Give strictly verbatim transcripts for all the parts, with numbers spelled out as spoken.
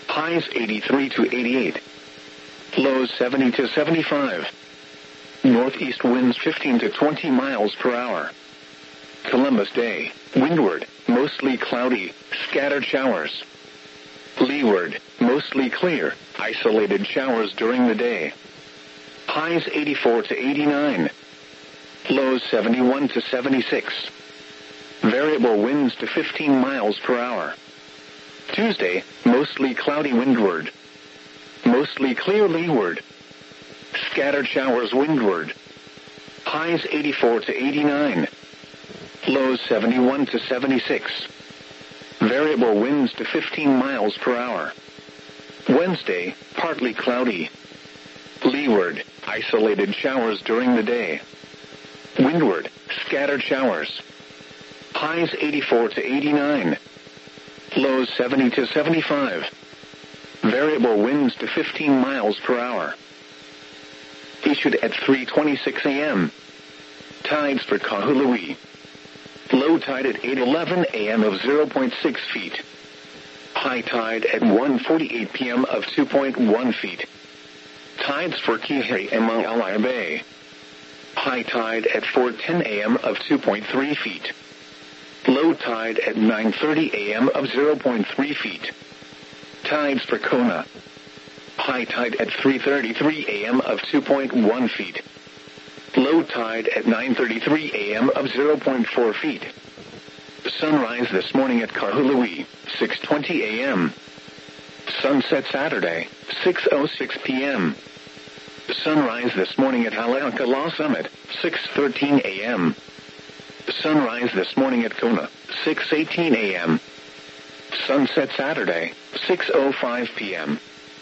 Highs eighty-three to eighty-eight. Lows seventy to seventy-five. Northeast winds fifteen to twenty miles per hour. Columbus Day, windward, mostly cloudy, scattered showers. Leeward, mostly clear, isolated showers during the day. Highs eighty-four to eighty-nine. Lows seventy-one to seventy-six. Variable winds to fifteen miles per hour. Tuesday, mostly cloudy windward. Mostly clear leeward. Scattered showers windward. Highs eighty-four to eighty-nine. Lows seventy-one to seventy-six. Variable winds to fifteen miles per hour. Wednesday, partly cloudy. Leeward, isolated showers during the day. Windward, scattered showers. Highs eighty-four to eighty-nine. Lows seventy to seventy-five. Variable winds to fifteen miles per hour. Issued at three twenty-six a.m. Tides for Kahului. Low tide at eight eleven a.m. of zero point six feet. High tide at one forty-eight p.m. of two point one feet. Tides for Kihei and Maunalaya Bay. High tide at four ten a.m. of two point three feet. Low tide at nine thirty a.m. of zero point three feet. Tides for Kona. High tide at three thirty-three a.m. of two point one feet. Low tide at nine thirty-three a.m. of zero point four feet. Sunrise this morning at Kahului, six twenty a.m. Sunset Saturday, six oh six p.m. Sunrise this morning at Haleakala Summit, six thirteen a.m. Sunrise this morning at Kona, six eighteen a.m. Sunset Saturday, six oh five p.m.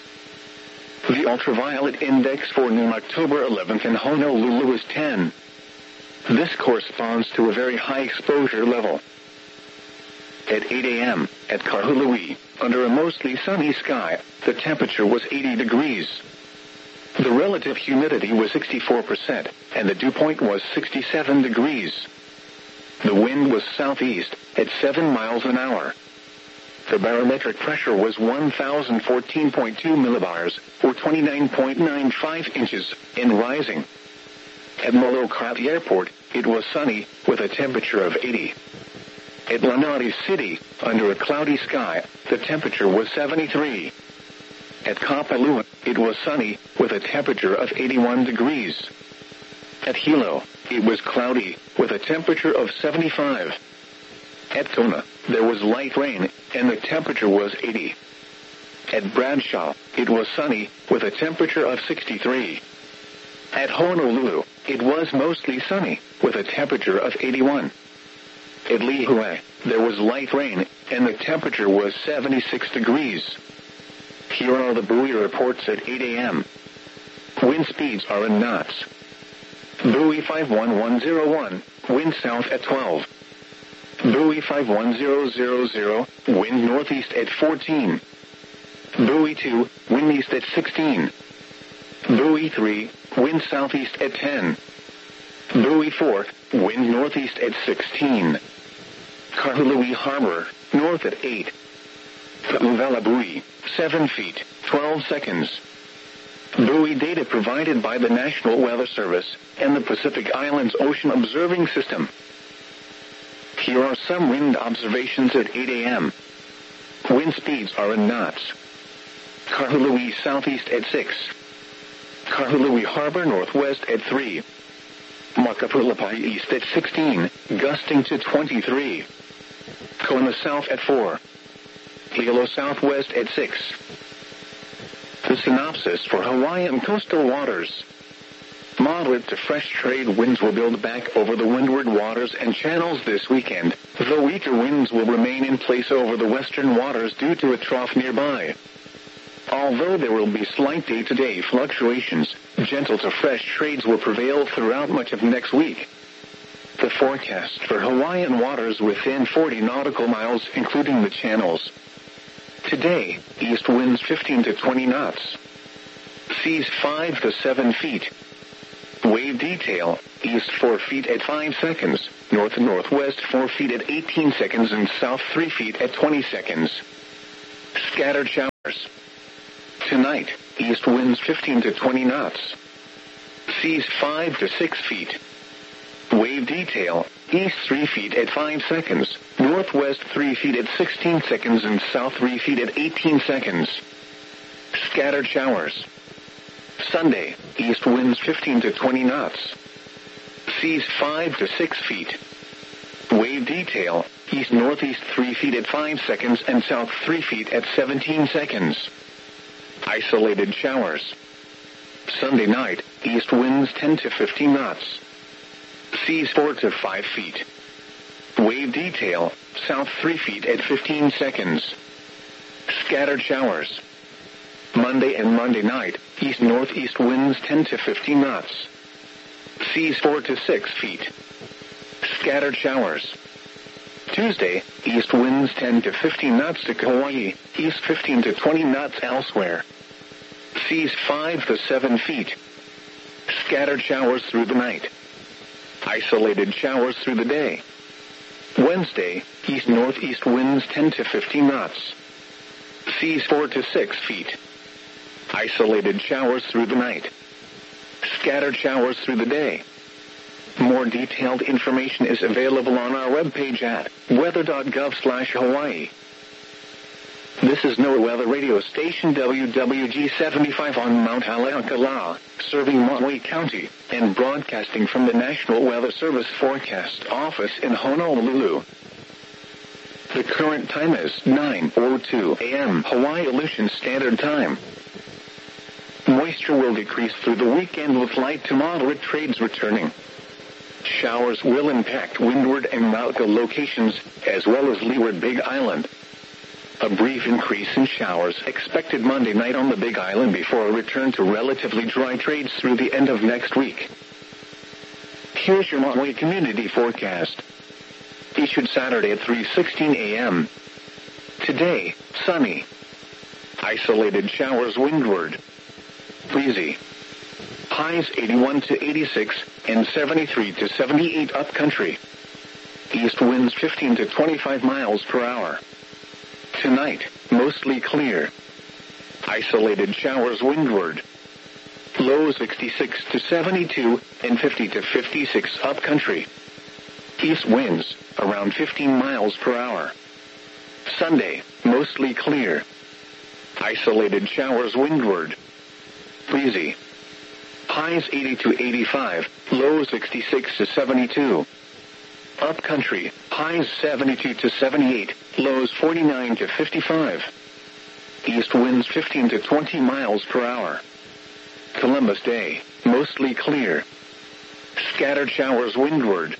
The ultraviolet index for noon October eleventh in Honolulu is ten. This corresponds to a very high exposure level. At eight a.m., at Kahului, under a mostly sunny sky, the temperature was eighty degrees. The relative humidity was sixty-four percent, and the dew point was sixty-seven degrees. The wind was southeast, at seven miles an hour. The barometric pressure was one thousand fourteen point two millibars, or twenty-nine point nine five inches, and rising. At Molokai Airport, it was sunny, with a temperature of eighty. At Lanai City, under a cloudy sky, the temperature was seventy-three. At Kapalua, it was sunny, with a temperature of eighty-one degrees. At Hilo, it was cloudy, with a temperature of seventy-five. At Kona, there was light rain, and the temperature was eighty. At Bradshaw, it was sunny, with a temperature of sixty-three. At Honolulu, it was mostly sunny, with a temperature of eighty-one. At Lihue, there was light rain, and the temperature was seventy-six degrees. Here are the buoy reports at eight a.m. Wind speeds are in knots. Buoy five one one zero one, wind south at twelve. Buoy five one zero zero zero, wind northeast at fourteen. Buoy two, wind east at sixteen. Buoy three, wind southeast at ten. Buoy four, wind northeast at sixteen. Kahului Harbor, north at eight. Ka'uvela Buoy, seven feet, twelve seconds. Buoy data provided by the National Weather Service and the Pacific Islands Ocean Observing System. Here are some wind observations at eight a.m. Wind speeds are in knots. Kahului southeast at six. Kahului Harbor northwest at three. Makapulapai east at sixteen, gusting to twenty-three. Kona south at four. Hilo southwest at six. The synopsis for Hawaiian coastal waters. Moderate to fresh trade winds will build back over the windward waters and channels this weekend, though weaker winds will remain in place over the western waters due to a trough nearby. Although there will be slight day-to-day fluctuations, gentle to fresh trades will prevail throughout much of next week. The forecast for Hawaiian waters within forty nautical miles, including the channels. Today, east winds fifteen to twenty knots. Seas five to seven feet. Wave detail, east four feet at five seconds, north and northwest four feet at eighteen seconds, and south three feet at twenty seconds. Scattered showers. Tonight, east winds fifteen to twenty knots. Seas five to six feet. Wave detail, east three feet at five seconds, northwest three feet at sixteen seconds and south three feet at eighteen seconds. Scattered showers. Sunday, east winds fifteen to twenty knots. Seas five to six feet. Wave detail, east-northeast three feet at five seconds and south three feet at seventeen seconds. Isolated showers. Sunday night, east winds ten to fifteen knots. Seas four to five feet. Wave detail, south three feet at fifteen seconds. Scattered showers. Monday and Monday night, east-northeast winds ten to fifteen knots. Seas four to six feet. Scattered showers. Tuesday, east winds ten to fifteen knots to Hawaii, east fifteen to twenty knots elsewhere. Seas five to seven feet. Scattered showers through the night. Isolated showers through the day. Wednesday, east-northeast winds ten to fifteen knots. Seas four to six feet. Isolated showers through the night. Scattered showers through the day. More detailed information is available on our webpage at weather dot gov slash Hawaii. This is NOAA Weather Radio Station W W G seventy-five on Mount Haleakala, serving Maui County, and broadcasting from the National Weather Service Forecast Office in Honolulu. The current time is nine oh two a.m. Hawaii Aleutian Standard Time. Moisture will decrease through the weekend with light to moderate trades returning. Showers will impact Windward and Mauka locations, as well as Leeward Big Island. A brief increase in showers expected Monday night on the Big Island before a return to relatively dry trades through the end of next week. Here's your Maui community forecast. Issued Saturday at three sixteen a.m. Today, sunny. Isolated showers windward. Breezy. Highs eighty-one to eighty-six and seventy-three to seventy-eight upcountry. East winds fifteen to twenty-five miles per hour. Tonight, mostly clear. Isolated showers windward. Low sixty-six to seventy-two and fifty to fifty-six upcountry. East winds around fifteen miles per hour. Sunday, mostly clear. Isolated showers windward. Breezy. Highs eighty to eighty-five, low sixty-six to seventy-two. Upcountry, highs seventy-two to seventy-eight, lows forty-nine to fifty-five. East winds fifteen to twenty miles per hour. Columbus Day, mostly clear. Scattered showers windward.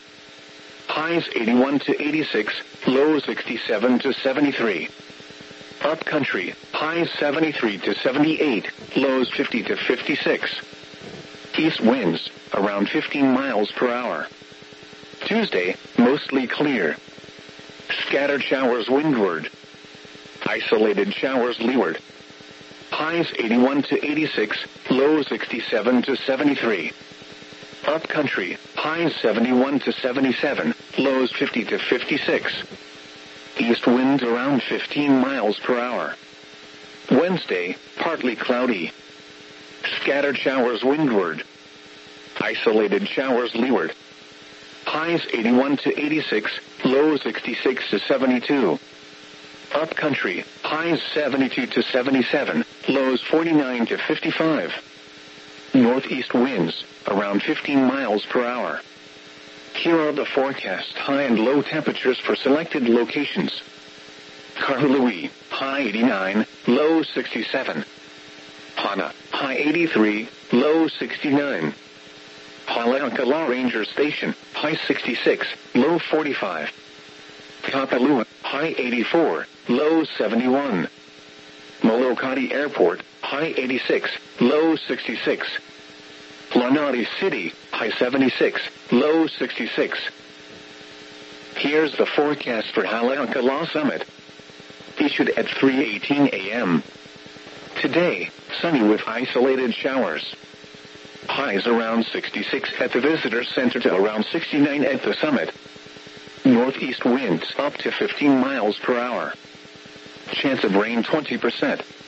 Highs eighty-one to eighty-six, lows sixty-seven to seventy-three. Upcountry, highs seventy-three to seventy-eight, lows fifty to fifty-six. East winds, around fifteen miles per hour. Tuesday, mostly clear. Scattered showers windward. Isolated showers leeward. Highs eighty-one to eighty-six, lows sixty-seven to seventy-three. Upcountry, highs seventy-one to seventy-seven, lows fifty to fifty-six. East winds around fifteen miles per hour. Wednesday, partly cloudy. Scattered showers windward. Isolated showers leeward. Highs eighty-one to eighty-six, lows sixty-six to seventy-two. Upcountry, highs seventy-two to seventy-seven, lows forty-nine to fifty-five. Northeast winds, around fifteen miles per hour. Here are the forecast high and low temperatures for selected locations. Kahului, high eighty-nine, low sixty-seven. Hana, high eighty-three, low sixty-nine. Haleakala Ranger Station, high sixty-six, low forty-five. Kapalua, high eighty-four, low seventy-one. Molokai Airport, high eighty-six, low sixty-six. Lanai City, high seventy-six, low sixty-six. Here's the forecast for Haleakala Summit. Issued at three eighteen a.m. Today, sunny with isolated showers. Highs around sixty-six at the Visitor Center to around sixty-nine at the summit. Northeast winds up to fifteen miles per hour. Chance of rain twenty percent.